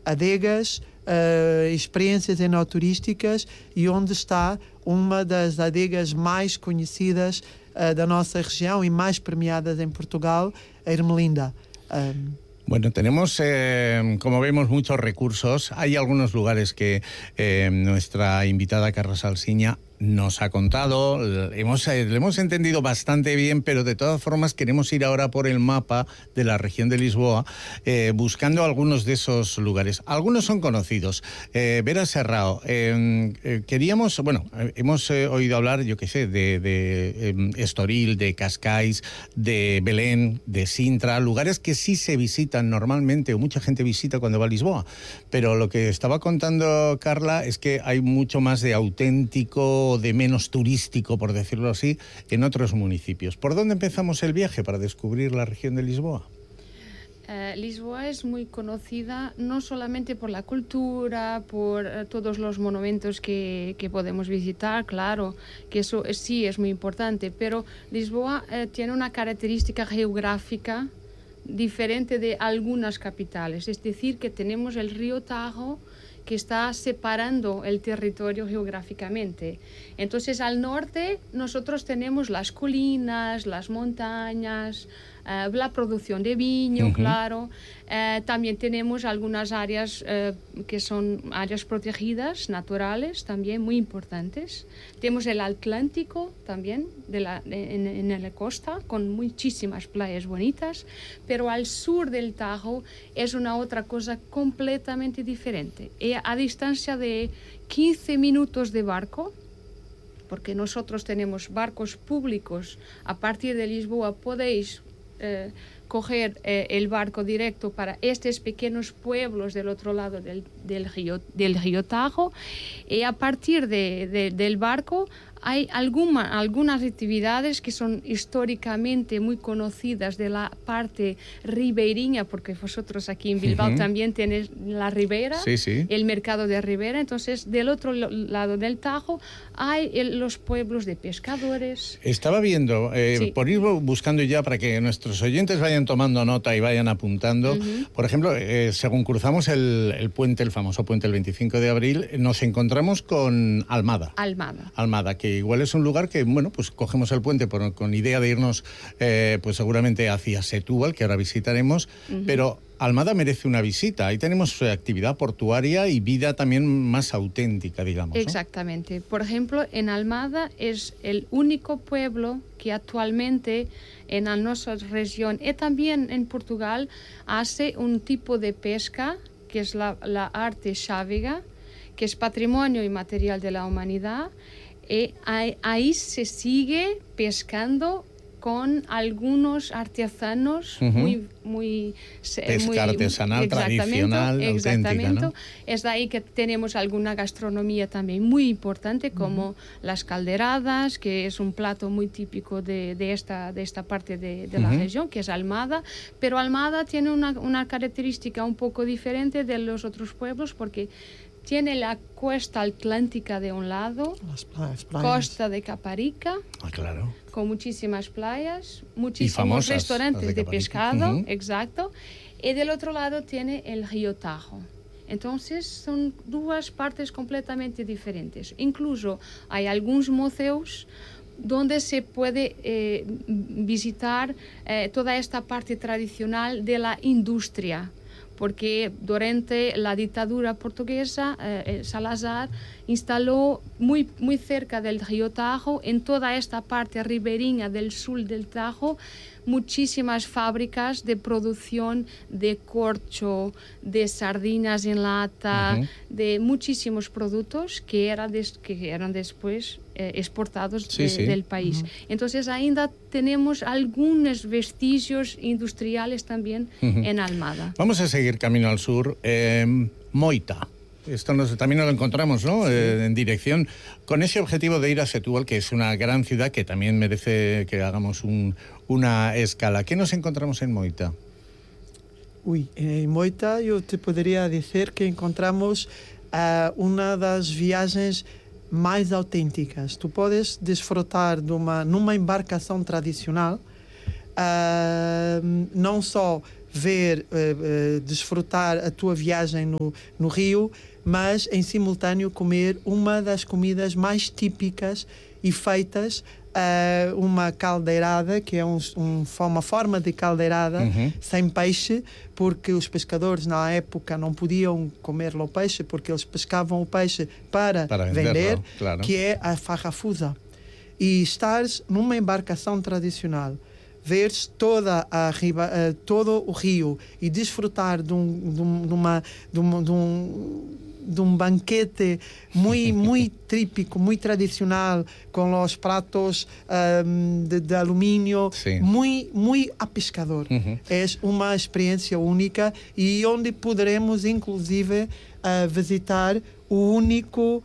adegas, experiências enoturísticas, e onde está uma das adegas mais conhecidas da nossa região e mais premiadas en Portugal, a Ermelinda. Bueno, tenemos, como vemos, muchos recursos. Hay algunos lugares que nuestra invitada Carla Salsiña nos ha contado, le hemos entendido bastante bien, pero de todas formas queremos ir ahora por el mapa de la región de Lisboa, buscando algunos de esos lugares. Algunos son conocidos. Vera Serrao, queríamos, bueno, hemos oído hablar, yo qué sé, de Estoril, de Cascais, de Belén, de Sintra, lugares que sí se visitan normalmente, o mucha gente visita cuando va a Lisboa. Pero lo que estaba contando Carla es que hay mucho más de auténtico, de menos turístico, por decirlo así, en otros municipios. ¿Por dónde empezamos el viaje para descubrir la región de Lisboa? Lisboa es muy conocida no solamente por la cultura, por todos los monumentos que podemos visitar, claro, que eso sí es muy importante, pero Lisboa tiene una característica geográfica diferente de algunas capitales, es decir, que tenemos el río Tajo, que está separando el territorio geográficamente. Entonces, al norte nosotros tenemos las colinas, las montañas, la producción de viño, claro. También tenemos algunas áreas que son áreas protegidas, naturales, también muy importantes. Tenemos el Atlántico también en la costa, con muchísimas playas bonitas, pero al sur del Tajo es una otra cosa completamente diferente. A distancia de 15 minutos de barco, porque nosotros tenemos barcos públicos, a partir de Lisboa podéis coger el barco directo para estos pequeños pueblos del otro lado del río Tajo, y a partir del barco hay algunas actividades que son históricamente muy conocidas de la parte ribereña, porque vosotros aquí en Bilbao también tenéis la ribera, el mercado de ribera. Entonces, del otro lado del Tajo hay los pueblos de pescadores. Estaba viendo, por ir buscando ya para que nuestros oyentes vayan tomando nota y vayan apuntando, por ejemplo, según cruzamos el puente, el famoso puente el 25 de abril, nos encontramos con Almada, que igual es un lugar que, bueno, pues cogemos el puente con idea de irnos, pues seguramente hacia Setúbal, que ahora visitaremos, pero Almada merece una visita. Ahí tenemos actividad portuaria y vida también más auténtica, digamos, ¿no? Exactamente. Por ejemplo, en Almada es el único pueblo que actualmente en nuestra región y también en Portugal hace un tipo de pesca que es la arte chávega, que es patrimonio inmaterial de la humanidad. Y ahí se sigue pescando con algunos artesanos pesca artesanal, tradicional, auténtica, ¿no? Es de ahí que tenemos alguna gastronomía también muy importante, como las calderadas, que es un plato muy típico de esta parte de la región, que es Almada. Pero Almada tiene una característica un poco diferente de los otros pueblos, porque tiene la costa atlántica de un lado, las playas. Costa de Caparica, claro, con muchísimas playas, muchísimos restaurantes de pescado, exacto, y del otro lado tiene el río Tajo. Entonces son dos partes completamente diferentes. Incluso hay algunos museos donde se puede visitar toda esta parte tradicional de la industria, porque durante la dictadura portuguesa, Salazar instaló muy cerca del río Tajo, en toda esta parte ribereña del sur del Tajo, muchísimas fábricas de producción de corcho, de sardinas en lata, de muchísimos productos que eran después exportados del país. Entonces ainda tenemos algunos vestigios industriales también en Almada. Vamos a seguir camino al sur. Moita. Esto también nos lo encontramos, ¿no? En dirección con ese objetivo de ir a Setúbal, que es una gran ciudad que también merece que hagamos una escala. ¿Qué nos encontramos en Moita? En Moita yo te podría decir que encontramos una de las viagens mais autênticas. Tu podes desfrutar numa embarcação tradicional, não só ver, desfrutar a tua viagem no rio, mas em simultâneo comer uma das comidas mais típicas e feitas, uma caldeirada, que é uma forma de caldeirada sem peixe, porque os pescadores na época não podiam comer o peixe, porque eles pescavam o peixe para vender, claro. Que é a farrafusa. E estares numa embarcação tradicional, veres todo o rio e desfrutar de um banquete muito típico, muito tradicional, com os pratos de alumínio, muito a pescador. É uma experiência única e onde poderemos, inclusive, visitar o único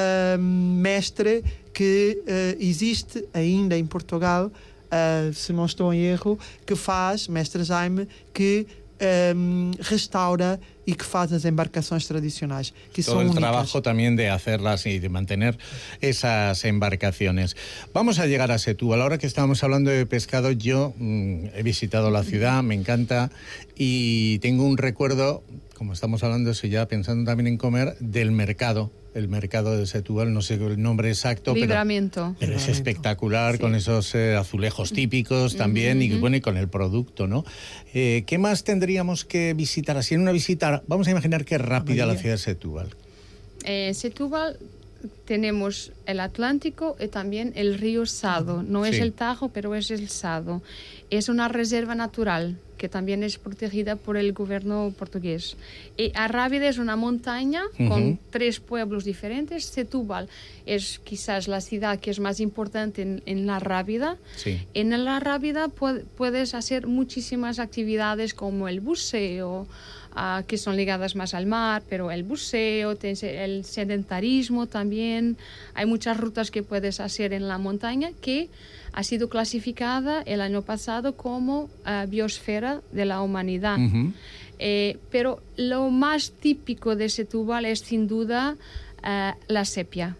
mestre que existe ainda em Portugal, se não estou em erro, que faz, Mestre Jaime, que restaura y que faz las embarcaciones tradicionales, que todo son el únicas. Trabajo también de hacerlas y de mantener esas embarcaciones. Vamos a llegar a Setúbal. Ahora que estábamos hablando de pescado, yo he visitado la ciudad, me encanta, y tengo un recuerdo, como estamos hablando de eso ya, pensando también en comer, del mercado. El mercado de Setúbal, no sé el nombre exacto, Livramento. pero es espectacular, sí, con esos azulejos típicos también, y bueno, y con el producto, ¿no? ¿Qué más tendríamos que visitar? Así en una visita, vamos a imaginar que es rápida la ciudad de Setúbal. Setúbal tenemos el Atlántico y también el río Sado. No es el Tajo, pero es el Sado. Es una reserva natural que también es protegida por el gobierno portugués. Y Arrábida es una montaña con 3 pueblos diferentes. Setúbal es quizás la ciudad que es más importante en la Arrábida. Sí. En la Arrábida puedes hacer muchísimas actividades como el buceo, que son ligadas más al mar, pero el buceo, el sedentarismo también. Hay muchas rutas que puedes hacer en la montaña que ha sido clasificada el año pasado como biosfera de la humanidad. Pero lo más típico de Setúbal es sin duda la sepia.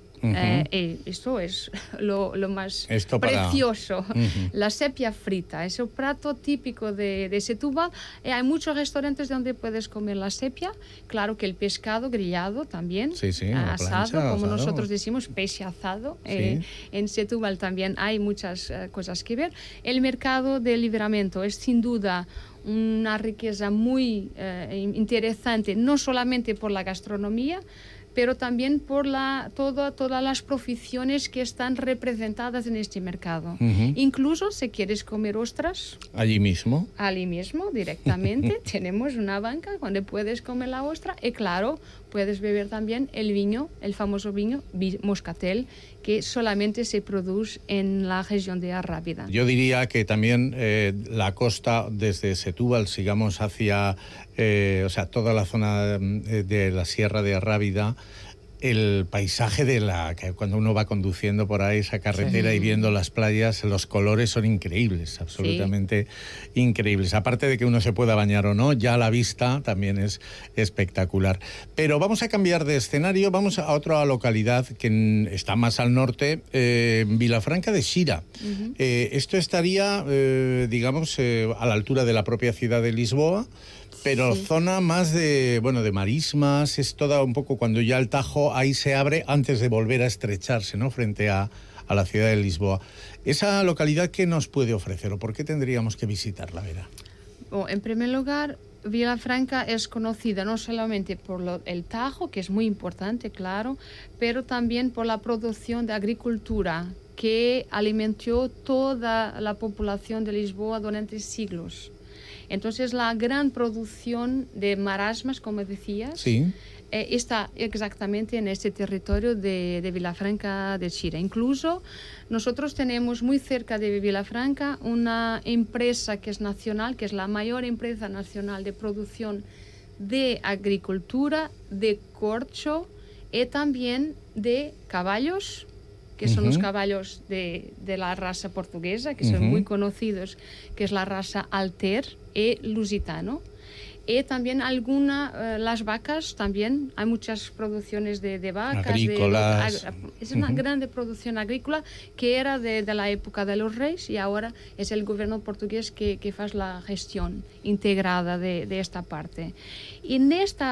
Esto es lo más precioso. La sepia frita es un plato típico de Setúbal. Hay muchos restaurantes donde puedes comer la sepia. Claro que el pescado grillado también, asado, plancha, como nosotros decimos, peixe asado. En Setúbal también hay muchas cosas que ver. El mercado de Livramento es sin duda una riqueza muy interesante, no solamente por la gastronomía, pero también por todas las profesiones que están representadas en este mercado. Incluso si quieres comer ostras... Allí mismo, directamente. Tenemos una banca donde puedes comer la ostra y claro, puedes beber también el vino, el famoso vino Moscatel, que solamente se produce en la región de Arrábida. Yo diría que también la costa desde Setúbal, sigamos hacia toda la zona de la Sierra de Arrábida, el paisaje que cuando uno va conduciendo por ahí esa carretera y viendo las playas, los colores son increíbles, absolutamente increíbles. Aparte de que uno se pueda bañar o no, ya la vista también es espectacular. Pero vamos a cambiar de escenario, vamos a otra localidad que está más al norte, Vilafranca de Xira. Esto estaría, digamos, a la altura de la propia ciudad de Lisboa, pero zona más de marismas, es toda un poco cuando ya el Tajo ahí se abre antes de volver a estrecharse, ¿no?, frente a la ciudad de Lisboa. ¿Esa localidad qué nos puede ofrecer o por qué tendríamos que visitarla, Vera? En primer lugar, Vilafranca es conocida no solamente por el Tajo, que es muy importante, claro, pero también por la producción de agricultura que alimentó toda la población de Lisboa durante siglos. Entonces, la gran producción de marasmas, como decías, está exactamente en este territorio de Vilafranca de Xira. Incluso nosotros tenemos muy cerca de Vilafranca una empresa que es nacional, que es la mayor empresa nacional de producción de agricultura, de corcho y también de caballos, que son los caballos de la raza portuguesa, que son muy conocidos, que es la raza Alter y Lusitano. Y también las vacas también, hay muchas producciones de vacas. Agrícolas. Es una grande producción agrícola que era de la época de los reyes y ahora es el gobierno portugués que hace la gestión integrada de esta parte. Y en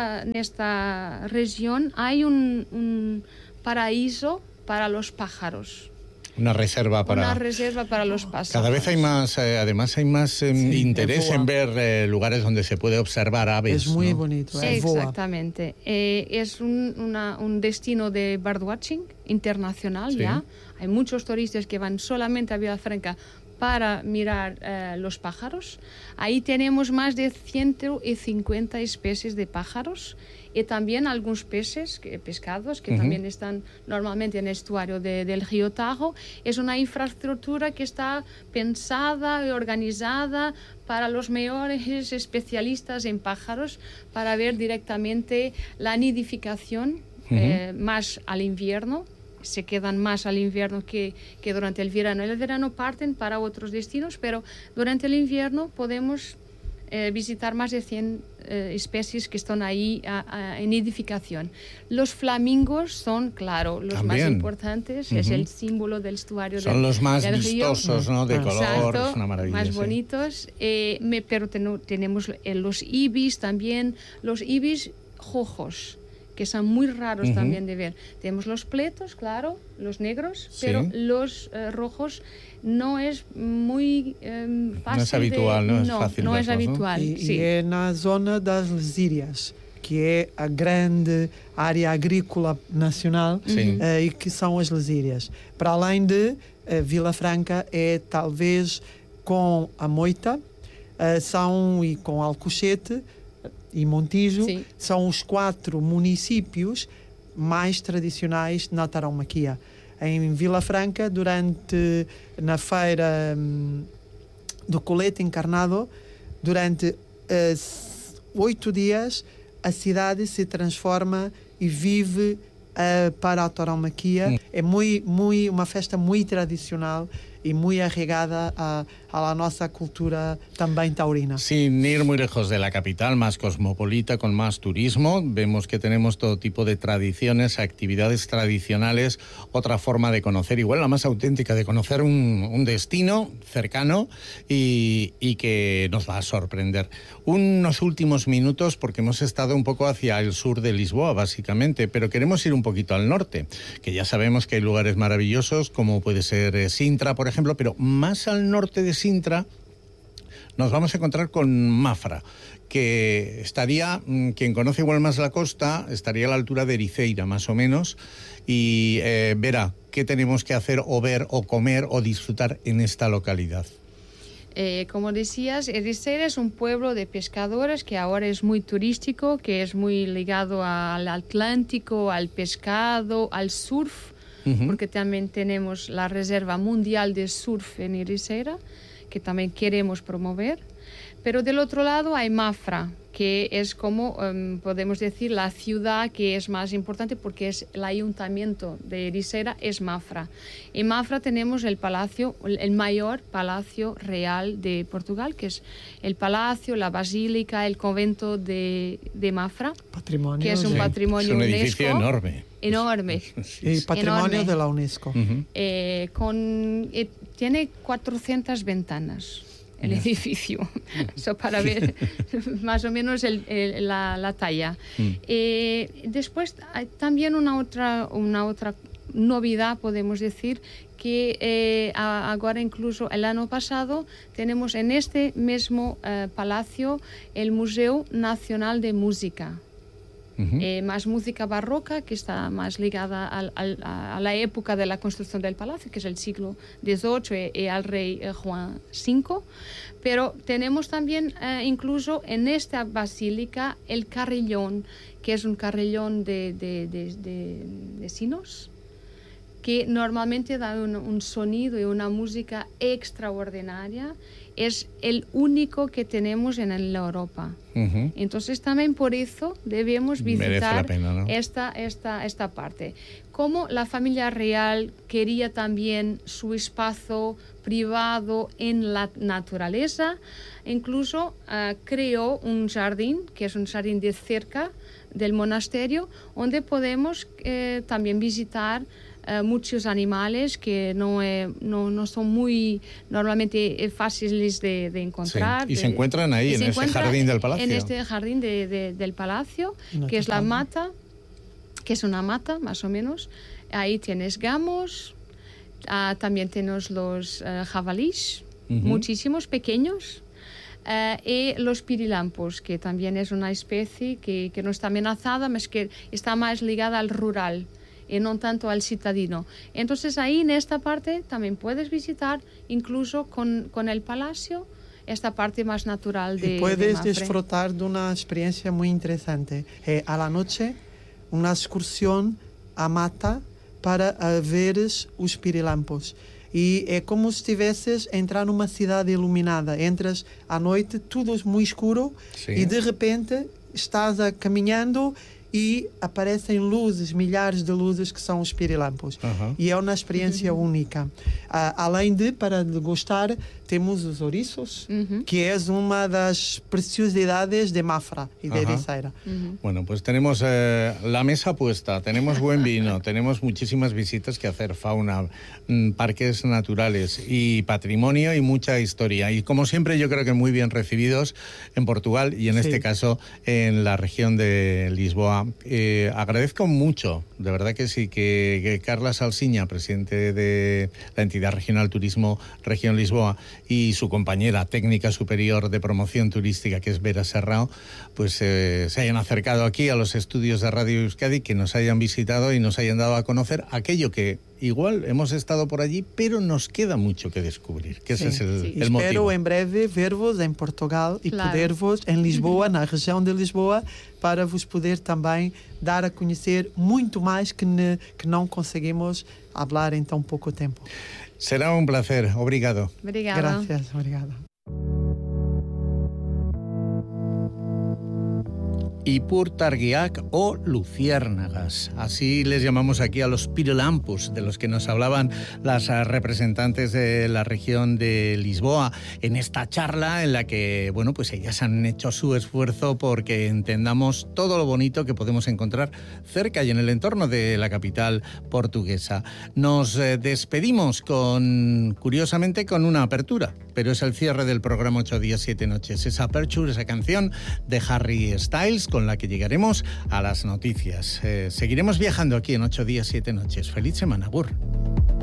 esta región hay un paraíso para los pájaros. Una reserva para los pájaros. Cada vez hay más, además hay más interés en ver lugares donde se puede observar aves. Es muy ¿no? bonito. Exactamente. Es un destino de birdwatching internacional ya. Hay muchos turistas que van solamente a Vilafranca para mirar los pájaros. Ahí tenemos más de 150 especies de pájaros y también algunos pescados que también están normalmente en el estuario del río Tajo. Es una infraestructura que está pensada y organizada para los mejores especialistas en pájaros para ver directamente la nidificación más al invierno. Se quedan más al invierno que durante el verano. En el verano parten para otros destinos, pero durante el invierno podemos visitar más de 100 especies que están ahí en nidificación. Los flamingos son, claro, los más importantes, es el símbolo del estuario son los más río. vistosos, ¿no? De color, exacto, es una maravilla. Más bonitos, pero tenemos los ibis también, los ibis rojos, que son muy raros también de ver. Tenemos los pletos, claro, los negros, pero los rojos no es muy fácil. No es habitual, no es fácil. No es habitual. E é na zona das Lesírias, que é a grande área agrícola nacional e que são as Lesírias. Para além de Vila Franca é talvez com a Moita, e com Alcochete e Montijo, são os 4 municípios mais tradicionais na tauromaquia. Em Vila Franca, na feira do colete encarnado, durante 8 dias, a cidade se transforma e vive para a tauromaquia. É uma festa muito tradicional y muy arraigada a la nuestra cultura también taurina. Sin ir muy lejos de la capital, más cosmopolita, con más turismo, vemos que tenemos todo tipo de tradiciones, actividades tradicionales, otra forma de conocer, igual la más auténtica, de conocer un destino cercano y que nos va a sorprender. Unos últimos minutos, porque hemos estado un poco hacia el sur de Lisboa, básicamente, pero queremos ir un poquito al norte, que ya sabemos que hay lugares maravillosos, como puede ser Sintra, por ejemplo, pero más al norte de Sintra nos vamos a encontrar con Mafra, que estaría, quien conoce igual más la costa, estaría a la altura de Ericeira, más o menos, y verá qué tenemos que hacer o ver o comer o disfrutar en esta localidad. Como decías, Ericeira es un pueblo de pescadores que ahora es muy turístico, que es muy ligado al Atlántico, al pescado, al surf, porque también tenemos la Reserva Mundial de Surf en Ericeira, que también queremos promover. Pero del otro lado hay Mafra, que es como, podemos decir, la ciudad que es más importante porque es el ayuntamiento de Ericeira, es Mafra. En Mafra tenemos el mayor palacio real de Portugal, que es el palacio, la basílica, el convento de Mafra, patrimonio, que es un patrimonio es un UNESCO. edificio enorme. Enorme. Y patrimonio de la UNESCO. Tiene 400 ventanas. El edificio, eso para ver más o menos la talla. Después hay también una otra novedad, podemos decir, que ahora incluso el año pasado tenemos en este mismo palacio el Museo Nacional de Música. Más música barroca, que está más ligada a la época de la construcción del palacio, que es el siglo XVIII y al rey Juan V. Pero tenemos también incluso en esta basílica el carillón, que es un carillón de sinos, que normalmente da un sonido y una música extraordinaria. Es el único que tenemos en Europa. Entonces también por eso debemos visitar la pena, ¿no? esta parte. Como la familia real quería también su espacio privado en la naturaleza, incluso creó un jardín, que es un jardín de cerca del monasterio, donde podemos también visitar muchos animales que no son muy normalmente fáciles de encontrar. Sí, y se encuentran ahí, en ese jardín del palacio. En este jardín del palacio, que es la mata, que es una mata más o menos. Ahí tienes gamos, también tenemos los jabalíes, muchísimos pequeños. Y los pirilampos, que también es una especie que no está amenazada, pero que está más ligada al rural y no tanto al citadino. Entonces ahí en esta parte también puedes visitar, incluso con el palacio, esta parte más natural de puedes Mafre. disfrutar de una experiencia muy interesante. A la noche, una excursión a mata para ver os pirilampos. E é como se estivesses a entrar numa cidade iluminada. Entras à noite, tudo muito escuro, e de repente estás caminhando e aparecem luzes, milhares de luzes que são os pirilampos. E é uma experiência única. Além de, para degustar, temos os ouriços, que é uma das preciosidades de Mafra y de Ericeira. Bueno, pues tenemos la mesa puesta, tenemos buen vino, tenemos muchísimas visitas que hacer, fauna, parques naturales y patrimonio y mucha historia. Y como siempre yo creo que muy bien recibidos en Portugal y en este caso en la región de Lisboa. Agradezco mucho, de verdad que sí, que Carla Salsiña, presidente de la entidad regional Turismo Región Lisboa, y su compañera técnica superior de promoción turística, que es Vera Serrao, pues se hayan acercado aquí a los estudios de Radio Euskadi, que nos hayan visitado y nos hayan dado a conocer aquello que igual hemos estado por allí, pero nos queda mucho que descubrir, que ese es el motivo. Espero en breve ver-vos en Portugal e poder-vos em Lisboa, na região de Lisboa, para vos poder também dar a conhecer muito mais que não conseguimos falar em tão pouco tempo. Será un placer. Obrigado. Obrigada. Gracias, obrigada. Ipurtargiak o luciérnagas. Así les llamamos aquí a los pirilampus, de los que nos hablaban las representantes de la región de Lisboa en esta charla en la que, bueno, pues ellas han hecho su esfuerzo porque entendamos todo lo bonito que podemos encontrar cerca y en el entorno de la capital portuguesa. Nos despedimos curiosamente con una apertura, pero es el cierre del programa 8 días, 7 noches. Esa aperture, esa canción de Harry Styles, con la que llegaremos a las noticias. Seguiremos viajando aquí en 8 días, 7 noches. Feliz semana, Agur.